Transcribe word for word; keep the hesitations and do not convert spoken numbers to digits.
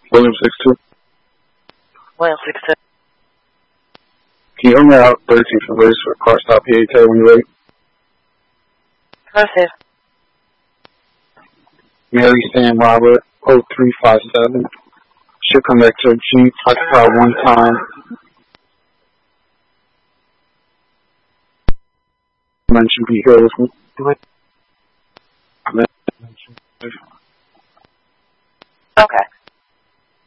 William six two. William six two. Can you help me out thirteen for race for car stop P A K when you're ready? Proceed. Mary Stan Robert, oh three five seven. Should connect to G Foxtrot one time. Mention be here with me. Okay.